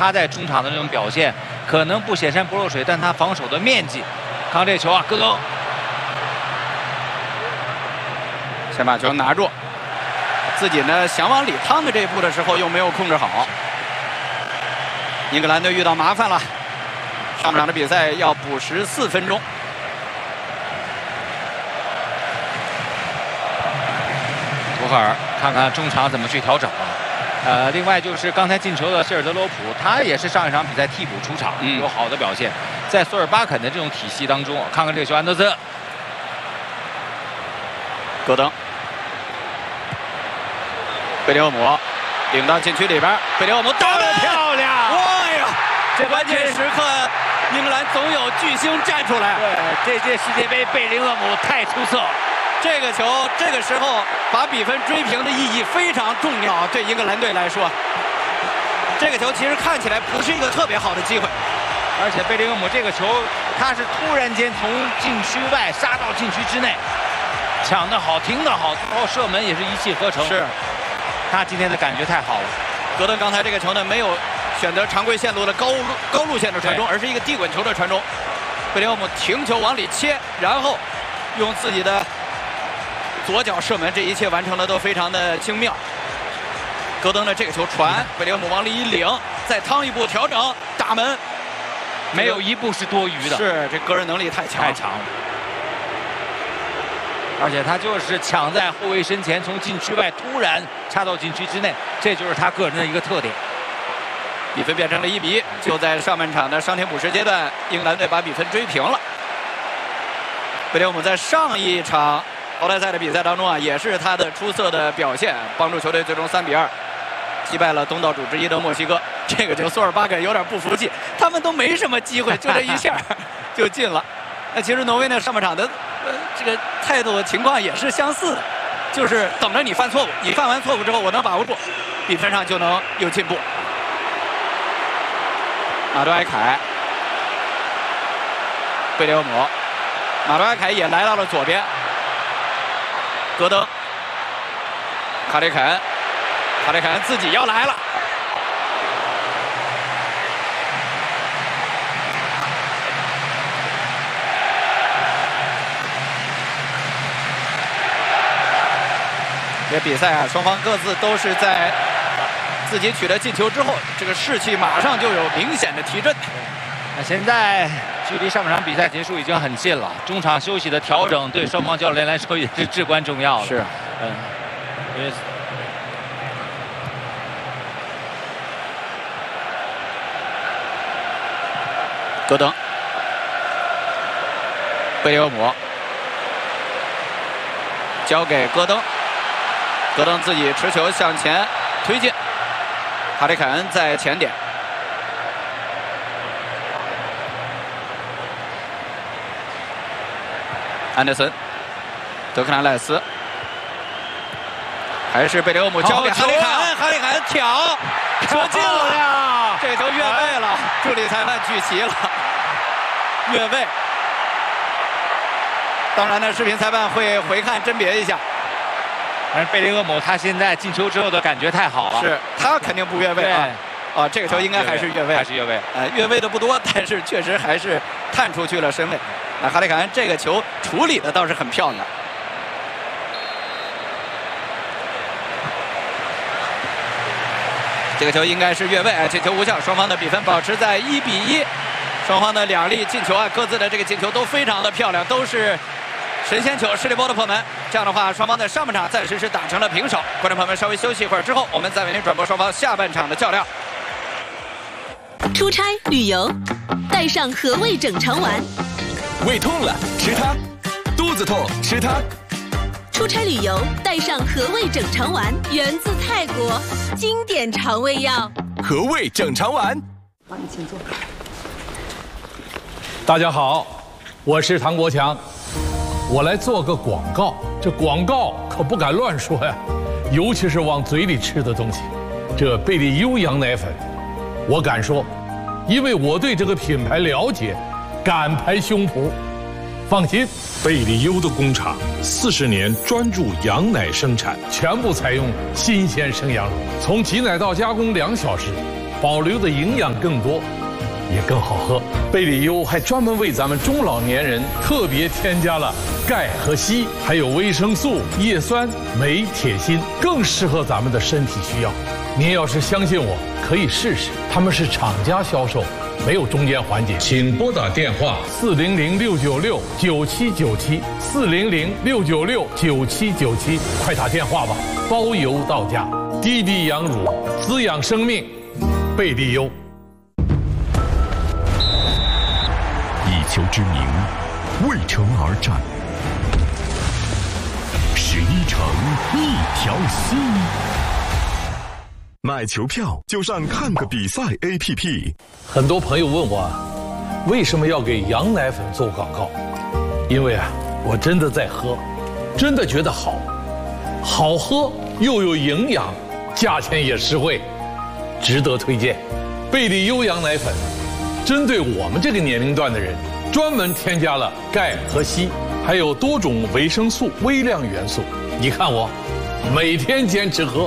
他在中场的这种表现可能不显山不漏水，但他防守的面积。看这球啊，戈登先把球拿住，自己呢想往里趟的这一步的时候又没有控制好。英格兰队遇到麻烦了，上半场的比赛要补14分钟。 图赫尔看看中场怎么去调整。另外就是刚才进球的希尔德罗普，他也是上一场比赛替补出场，有好的表现。在索尔巴肯的这种体系当中，看看这个球，安德森、 戈登、贝林厄姆领到禁区里边，贝林厄姆打得漂亮！ 哎呀，这关键时刻，英格兰总有巨星站出来。 对，这届世界杯贝林厄姆太出色了。 这个球，这个时候把比分追平的意义非常重要，对英格兰队来说，这个球其实看起来不是一个特别好的机会， 而且贝林厄姆这个球，他是突然间从禁区外杀到禁区之内，抢得好，停得好，最后射门也是一气呵成。 是， 他今天的感觉太好了。 戈登刚才这个球呢，没有选择常规线路的高路线的传中，而是一个地滚球的传中。贝林厄姆停球往里切，然后用自己的左脚射门，这一切完成的都非常的精妙。戈登的这个球传，贝林厄姆往里一领，再趟一步调整打门， 没有一步是多余的。 是，这个人能力太强了。 而且他就是抢在后卫身前，从禁区外突然插到禁区之内，这就是他个人的一个特点。 比分变成了1比1，就在上半场的伤停补时阶段，英格兰队把比分追平了。贝林厄姆在上一场淘汰赛的比赛当中啊，也是他的出色的表现，帮助球队最终3比2击败了东道主之一的墨西哥。这个球索尔巴肯有点不服气，他们都没什么机会，就这一下就进了。那其实挪威呢上半场的这个态度情况也是相似的，就是等着你犯错误，你犯完错误之后我能把握住，比分上就能有进步。马多埃凯、贝林厄姆，马多埃凯也来到了左边。戈登、哈里凯恩自己要来了。这比赛啊，双方各自都是在自己取得进球之后，这个士气马上就有明显的提振。 那现在距离上半场比赛结束已经很近了，中场休息的调整对双方教练来说也是至关重要的。 是， 因为戈登、贝林厄姆交给戈登，戈登自己持球向前推进，哈里凯恩在前点。安德森、德克兰赖斯，还是贝林厄姆交给哈里凯恩，哈里凯恩挑，球进了，这球越位了，助理裁判聚齐了，越位。当然呢，视频裁判会回看甄别一下。 但是贝林厄姆他现在进球之后的感觉太好了， 是他肯定不越位啊。啊，这个球应该还是越位， 还是越位。 越位的不多，但是确实还是探出去了身位。那哈里凯恩这个球处理的倒是很漂亮。这个球应该是越位，进球无效，双方的比分保持在1比1。双方的2粒进球啊，各自的这个进球都非常的漂亮，都是神仙球，十里波的破门。这样的话，双方在上半场暂时是打成了平手。观众朋友们稍微休息一会儿之后，我们再为您转播双方下半场的较量。 出差旅游，带上和味整肠丸。 胃痛了吃它，肚子痛吃它。 出差旅游带上和味整肠丸，源自泰国，经典肠胃药。 和味整肠丸。 好，你请坐。 大家好，我是唐国强，我来做个广告。这广告可不敢乱说呀，尤其是往嘴里吃的东西。这贝利优羊奶粉，我敢说，因为我对这个品牌了解，敢拍胸脯。放心， 贝利优的工厂40年专注羊奶生产， 全部采用新鲜生羊乳，从挤奶到加工2小时， 保留的营养更多，也更好喝。贝里优还专门为咱们中老年人特别添加了钙和硒，还有维生素、叶酸、镁、铁、锌，更适合咱们的身体需要。您要是相信我，可以试试。他们是厂家销售，没有中间环节。 请拨打电话 400-696-9797，400-696-9797，快打电话吧，包邮到家。低低养乳，滋养生命，贝利优。 以球之名，为城而战。11城一条心。买球票就上看个比赛 APP。 很多朋友问我，为什么要给羊奶粉做广告？因为我真的在喝，真的觉得好，好喝又有营养，价钱也实惠，值得推荐。贝利优羊奶粉，针对我们这个年龄段的人，专门添加了钙和硒，还有多种维生素、微量元素。你看我，每天坚持喝。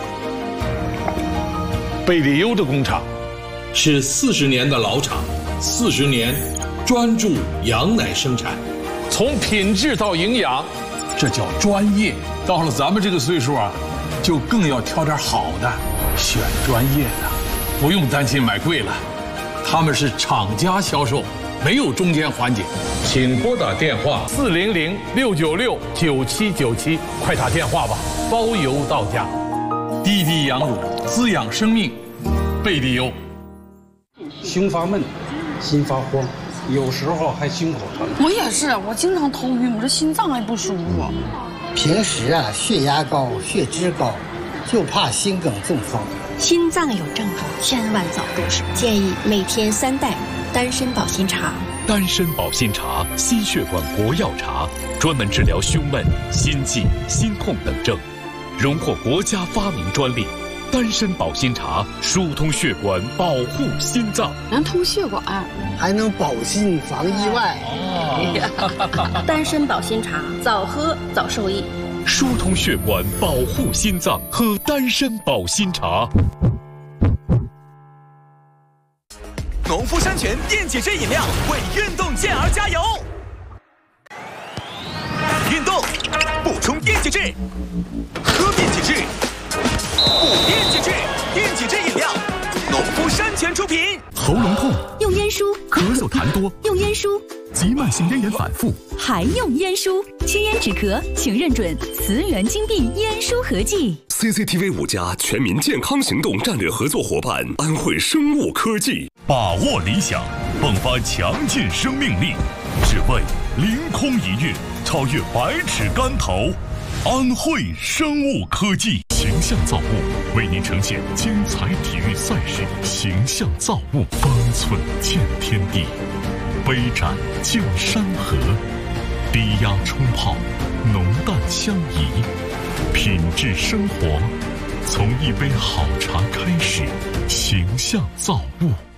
贝利优的工厂是40年的老厂，40年专注羊奶生产，从品质到营养，这叫专业。到了咱们这个岁数就更要挑点好的，选专业的，不用担心买贵了。他们是厂家销售，没有中间环节。 请拨打电话 400-696-9797，快打电话吧，包邮到家。低低养乳，滋养生命，贝利优。 胸发闷，心发慌，有时候还心口疼。 我也是，我经常头晕，我这心脏还不舒服。 平时血压高、血脂高，就怕心梗中风。 心脏有症状，千万早入手。建议每天3袋丹参保心茶。 丹参保心茶，心血管国药茶，专门治疗胸闷、心悸、心痛等症。荣获国家发明专利，丹参保心茶疏通血管，保护心脏， 能通血管， 还能保心防意外。 丹参保心茶，早喝早受益， 疏通血管，保护心脏，喝丹参保心茶。 农夫山泉电解质饮料为运动健儿加油！运动补充电解质，喝电解质，补电解质，电解质饮料，农夫山泉出品。 喉咙痛用烟舒， 咳嗽痰多用烟舒， 急慢性咽炎反复还用烟舒。清咽止咳，请认准慈源金币烟舒合剂。 CCTV 5家全民健康行动战略合作伙伴安慧生物科技，把握理想，迸发强劲生命力，只为凌空一跃，超越百尺竿头。安慧生物科技形象造物为您呈现精彩体育赛事，形象造物方寸见天地，杯盏见山河，低压冲泡，浓淡相宜，品质生活从一杯好茶开始，形象造物。